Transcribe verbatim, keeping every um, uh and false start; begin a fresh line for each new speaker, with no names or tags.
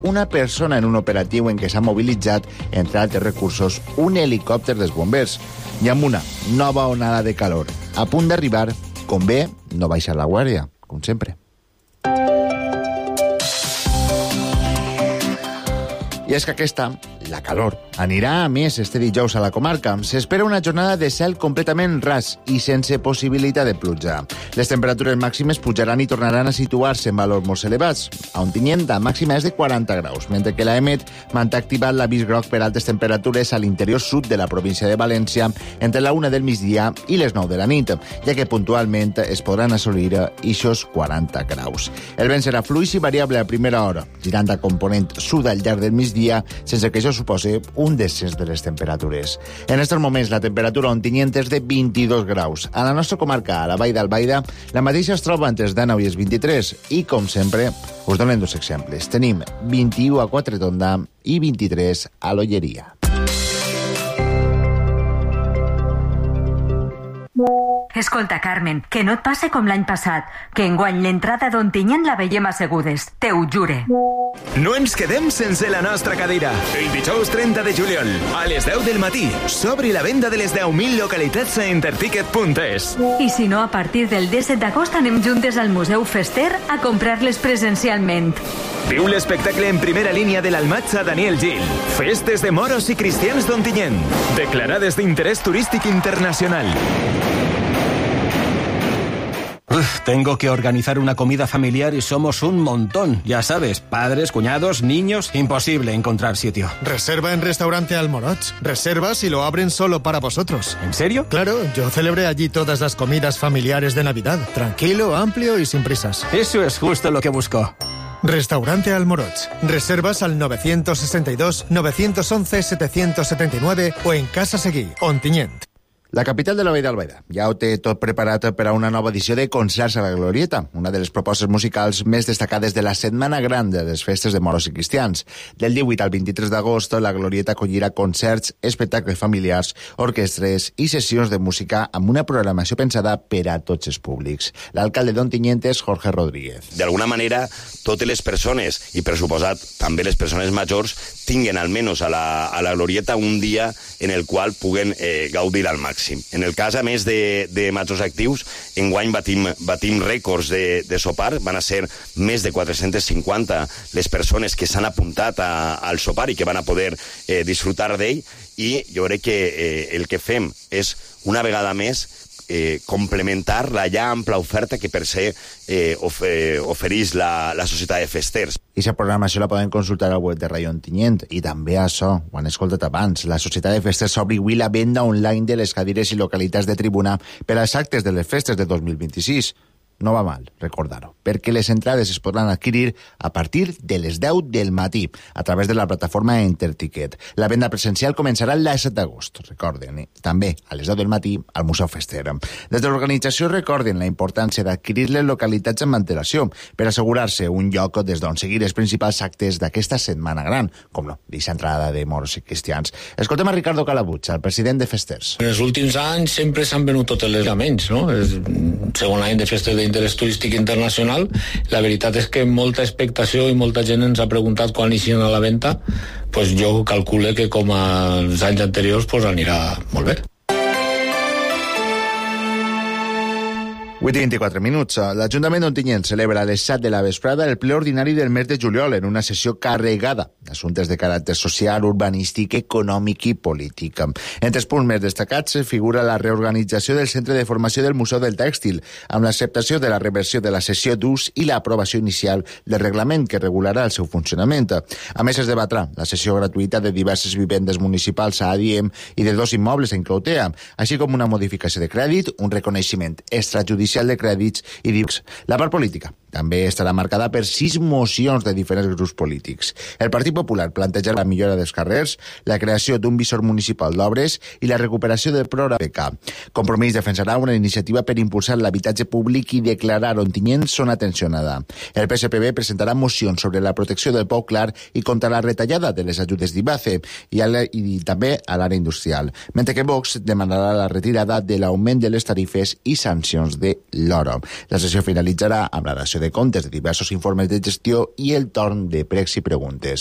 una persona en un operatiu en què s'ha mobilitzat, entre altres recursos, un helicòpter dels bombers. I amb una nova onada de calor a punt d'arribar, convé no baixar la guàrdia, com sempre. I és que aquesta, la calor, anirà a més este dijous a la comarca. S'espera una jornada de cel completament ras i sense possibilitat de pluja. Les temperatures màximes pujaran i tornaran a situar-se en valors molt elevats. A Ontinyent, la màxima és de quaranta graus, mentre que la EMET manté activat l'avís groc per altes temperatures a l'interior sud de la província de València entre la una del migdia i les nou de la nit, ja que puntualment es podran assolir ixos quaranta graus. El vent serà fluix i variable a primera hora, girant a component sud al llarg del migdia, sense que això suposi un descens de les temperatures. En aquests moments la temperatura a Ontinyent és de vint-i-dos graus. A la nostra comarca, a la Vall d'Albaida, la mateixa es troba entre els dinou i els vint-i-tres i, com sempre, us donem dos exemples. Tenim vint-i-u a Quatretonda i vint-i-tres a l'Olleria.
Escolta, Carmen, que no et passe com l'any passat, que enguany l'entrada d'Ontinyent la veiem assegudes, te ho jure.
No ens quedem sense la nostra cadira. El dijous trenta de juliol, a les deu del matí, s'obre la venda de les deu mil localitats a enterticket punt es.
I si no, a partir del disset d'agost anem juntes al Museu Fester a comprar-les presencialment.
Viu l'espectacle en primera línia de l'Almatxa Daniel Gil. Festes de moros i cristians d'Ontinyent, declarades d'interès turístic internacional.
Uf, tengo que organizar una comida familiar y somos un montón. Ya sabes, padres, cuñados, niños... Imposible encontrar sitio.
Reserva en Restaurante Almoroch. Reservas y lo abren solo para vosotros.
¿En serio?
Claro, yo celebré allí todas las comidas familiares de Navidad. Tranquilo, amplio y sin prisas.
Eso es justo lo que busco.
Restaurante Almoroch. Reservas al nueve seis dos, nueve once, siete siete nueve o en Casa Seguí, Ontinyent.
La capital de la Vall d'Albaida ja ho té tot preparat per a una nova edició de Concerts a la Glorieta, una de les propostes musicals més destacades de la Setmana Gran de les festes de moros i cristians. Del divuit al vint-i-tres d'agost, la Glorieta acollirà concerts, espectacles familiars, orquestres i sessions de música amb una programació pensada per a tots els públics. L'alcalde d'Ontinyent és Jorge Rodríguez.
D'alguna manera, totes les persones, i per suposat també les persones majors, tinguen almenys a la, a la Glorieta un dia en el qual puguen eh, gaudir al màxim. En el cas, a més de, de majors actius, enguany batim, batim rècords de, de sopar. Van a ser més de quatre-centes cinquanta les persones que s'han apuntat a, al sopar i que van a poder eh, disfrutar d'ell. I jo crec que eh, el que fem és, una vegada més, Eh, complementar la ja ampla oferta que per se eh, of, eh, oferís la, la Societat de Festers.
I la programació la poden consultar al web de Ràdio Ontinyent. I també això, ho han escoltat abans, la Societat de Festers obri avui la venda online de les cadires i localitats de tribuna per als actes de les festes de dos mil vint-i-sis. No va mal, recordar-ho, perquè les entrades es podran adquirir a partir de les deu del matí a través de la plataforma Enterticket. La venda presencial començarà el disset d'agost, recorden, eh? També a les deu del matí al Museu Fester. Des de l'organització recorden la importància d'adquirir les localitats amb antelació per assegurar-se un lloc des d'on seguir els principals actes d'aquesta Setmana Gran, com no, d'aquesta entrada de moros i cristians. Escoltem a Ricardo Calabuig, el president de Festers.
En els últims anys sempre s'han venut tots els elements, no? El segon any de festes de interès turístic internacional. La veritat és que molta expectació i molta gent ens ha preguntat quan eixien a la venda. Pues jo calcule que com als anys anteriors pues anirà molt bé.
vuit i vint-i-quatre minuts. L'Ajuntament d'Ontinyent celebra a les set de la vesprada el ple ordinari del mes de juliol en una sessió carregada d'assumptes de caràcter social, urbanístic, econòmic i polític. Entre els punts més destacats figura la reorganització del Centre de Formació del Museu del Tèxtil, amb l'acceptació de la reversió de la sessió d'ús i l'aprovació inicial del reglament que regularà el seu funcionament. A més, es debatrà la sessió gratuïta de diverses vivendes municipals a Adiem i de dos immobles en Clotea, així com una modificació de crèdit, un reconeixement extrajudicial de crèdits i dius. La part política també estarà marcada per sis mocions de diferents grups polítics. El Partit Popular planteja la millora dels carrers, la creació d'un visor municipal d'obres i la recuperació del programa B K. Compromís defensarà una iniciativa per impulsar l'habitatge públic i declarar Ontinyent zona tensionada. El P S P B presentarà mocions sobre la protecció del Pau Clar i contra la retallada de les ajudes d'IBACE i, la, i també a l'àrea industrial, mentre que Vox demanarà la retirada de l'augment de les tarifes i sancions de l'oro. La sessió finalitzarà amb la dació de comptes de diversos informes de gestió i el torn de pregs i preguntes.